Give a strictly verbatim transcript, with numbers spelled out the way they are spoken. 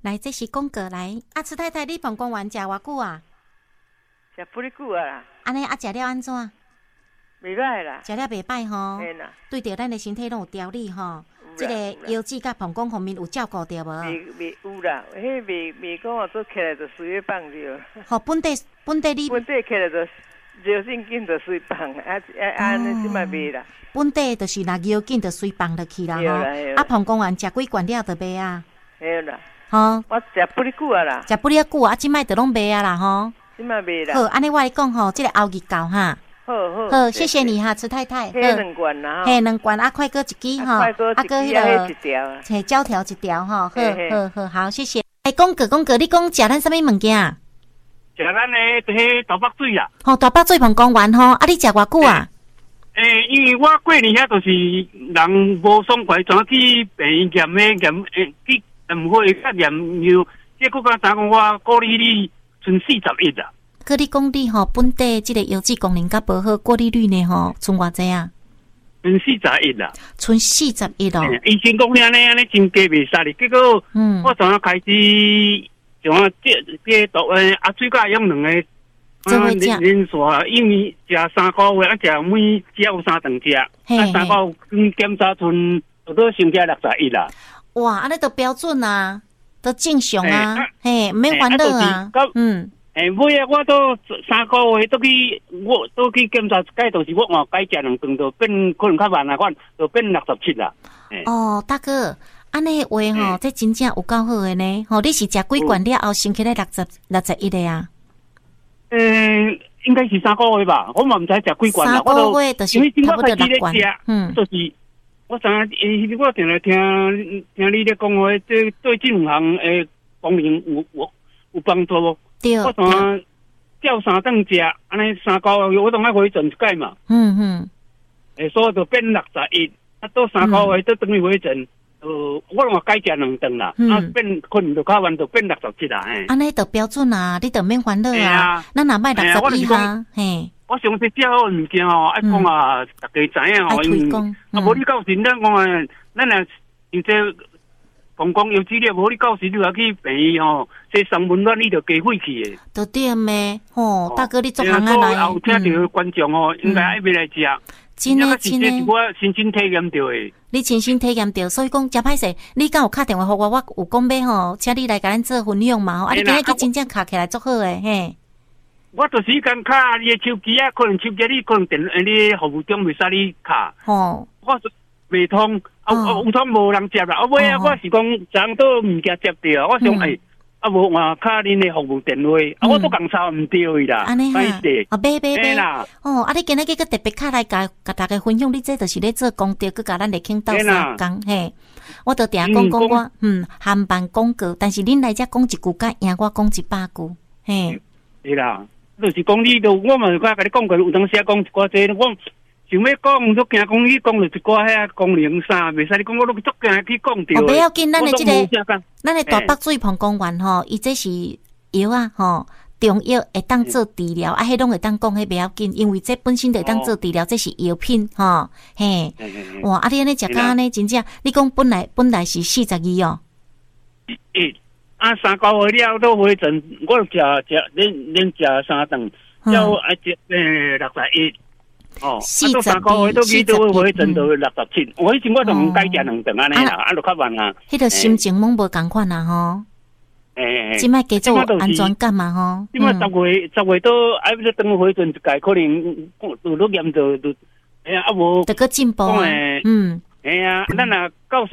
来，这是公哥来。啊，池太太，你膀胱丸食偌久啊？ 食不哩久啊啦。 安尼啊，食了安怎？ 袂歹啦。 食了袂歹吼。 嘿啦。 对着咱的身体拢有调理吼。即个腰子甲膀胱方面有照顾着无？ 袂袂有啦，迄袂袂讲哦，做起来就随便放着。 吼，本地本地你。 本地起来就就正紧就随放，啊啊安尼即嘛袂啦。 本地就是若腰紧就随放落去啦吼。啊，膀胱丸食几罐了就袂啊。 嘿啦。 吼。 我食不哩久啊啦。 食不哩久啊，即摆就拢袂啊啦吼。 即嘛袂啦。 好，安尼我来讲吼，即个后日到哈。 好好， 好，谢谢你哈，池太太。 嘿，两罐啦， 嘿，两罐啊，快过一支哈， 啊，过迄个一条， 嘿，胶条一条哈，好好好，好，谢谢。哎，公哥公哥，你讲食咱什么物件？ 食咱诶，迄大北水啦。 吼，大北水膀胱丸吼，啊，你食偌久啊？ 诶，因为我过年遐就是人无爽快，怎去病院验诶验诶去验好甲验药，结果甲讲我过滤率剩四十一啦。 可你讲你吼本地即个腰子功能较无好，过滤率呢吼，剩偌济啊？ 剩四十一啦， 剩四十一哦。 医生讲遐尼安尼真加袂使哩，结果嗯，我怎啊开始像啊这这毒诶阿水甲用两个， 做伙食连续因为食三个月啊，食每只有三顿食，啊三个月检查出都都升加六十一啦。 哇，安尼都标准啊，都正常啊，嘿，毋免烦恼啊，嗯。 诶，尾啊，我都三个月都去，我都去检查一解，就是我换改食两顿，就变可能较慢啊，款就变六十七啦。 哦，大哥，安尼话吼，这真正有够好诶呢。吼，你是食几罐了后升起来六十六十一个啊？ 诶，应该是三个月吧，我嘛毋知食几罐啦。 三个月就是差不多六罐。 嗯，就是我知影，诶，我定来听听你咧讲话，这对这两项诶功能有有有帮助无？我当照三顿食，安尼三个月我当爱回诊一解嘛。 嗯嗯。 诶，所以就变六十一，啊，到三个月都等于回诊，呃，我话改食两顿啦，啊，变可能就较晚就变六十七啦。诶， 安尼就标准啊，你就免烦恼啊。咱若卖六十一哈，嘿。 我想说这好物件哦，爱讲啊，大家知影哦， 因为啊，无你到时咱讲啊，咱若有这。膀胱有资料，无你到时你要去病院吼，这上温暖你就加费去诶。 都对咩？吼，大哥你做行啊来。 后听到观众吼，应该爱要来食。 真诶真诶， 我亲身体验到诶。 你亲身体验到，所以讲真歹势。你敢有敲电话互我，我有讲要吼，请你来甲咱做分享嘛吼。啊，你今日去真正敲起来足好诶，嘿。 我就是讲敲你诶手机啊，可能手机你可能电你服务中袂使你敲。 吼， 我未通。啊，有通无人接啦！啊，尾啊，我是讲昨倒物件接着，我想诶，啊无换卡恁诶服务电话，啊我都讲抄毋对啦， 安尼哈，啊，别别别啦！哦，啊，你今日去个特别卡来甲甲大家分享，你这就是咧做功德，佮甲咱来倾倒三工嘿。我都定讲讲我，嗯，含办广告，但是恁来遮讲一句，甲赢我讲一百句，嘿。 是啦，就是讲你都，我嘛是甲你讲过，有当时讲一寡这我。想要讲，都惊讲你讲了一寡遐功能啥，袂使你讲我都足惊去讲着。 哦，不要紧，咱的这个，咱的大北水膀胱丸吼，伊这是药啊吼，中药会当做治疗，啊，迄拢会当讲，迄不要紧，因为这本身就会当做治疗，这是药品吼，嘿，哇，啊，你安尼食甲安尼真正，你讲本来本来是四十二哦。 诶，啊，三个月了都回诊，我食食连连食三顿，了啊食诶六十一。哦， 四十二， 三个月都去都会诊到六十七。我以前我仲改食两顿安尼啦，啊，就较慢啊。 迄个心情拢无共款啊吼。 诶， 即摆加做安全感嘛吼。 即摆十月十月都爱要等回诊一届，可能都都严重都，哎呀，啊无。 得个进步啊。 嗯。哎呀，咱若到时。